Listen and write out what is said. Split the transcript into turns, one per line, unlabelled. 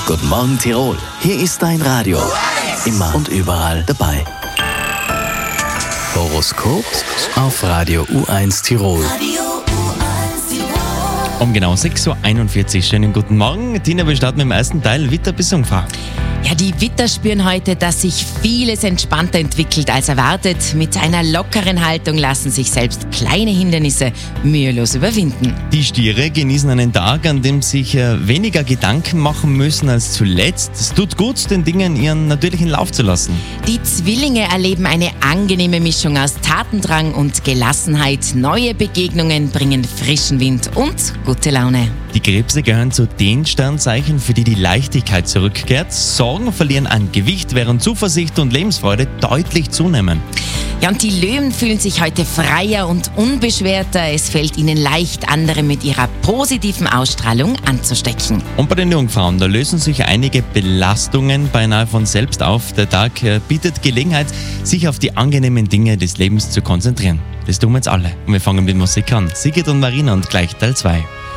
Guten Morgen Tirol, hier ist dein Radio. Immer und überall dabei. Horoskop auf Radio U1 Tirol.
Um genau 6.41 Uhr. Schönen guten Morgen. Tina, wir starten mit dem ersten Teil Widder bis Jungfrau.
Ja, die Widder spüren heute, dass sich vieles entspannter entwickelt als erwartet. Mit einer lockeren Haltung lassen sich selbst kleine Hindernisse mühelos überwinden.
Die Stiere genießen einen Tag, an dem sich weniger Gedanken machen müssen als zuletzt. Es tut gut, den Dingen ihren natürlichen Lauf zu lassen.
Die Zwillinge erleben eine angenehme Mischung aus Tatendrang und Gelassenheit. Neue Begegnungen bringen frischen Wind und gute Laune.
Die Krebse gehören zu den Sternzeichen, für die die Leichtigkeit zurückkehrt. Sorgen verlieren an Gewicht, während Zuversicht und Lebensfreude deutlich zunehmen.
Ja, und die Löwen fühlen sich heute freier und unbeschwerter. Es fällt ihnen leicht, andere mit ihrer positiven Ausstrahlung anzustecken.
Und bei den Jungfrauen, da lösen sich einige Belastungen beinahe von selbst auf. Der Tag bietet Gelegenheit, sich auf die angenehmen Dinge des Lebens zu konzentrieren. Das tun wir jetzt alle. Und wir fangen mit Musik an. Sigrid und Marina und gleich Teil 2.